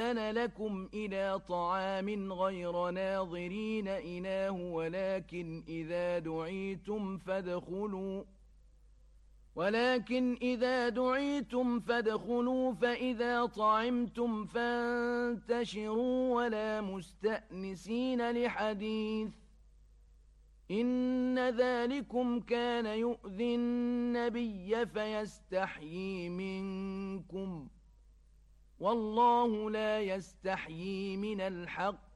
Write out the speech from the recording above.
آذن لكم إلى طعام غير ناظرين إناه ولكن إذا دعيتم فادخلوا فإذا طعمتم فانتشروا ولا مستأنسين لحديث إن ذلكم كان يؤذي النبي فيستحيي منكم والله لا يستحيي من الحق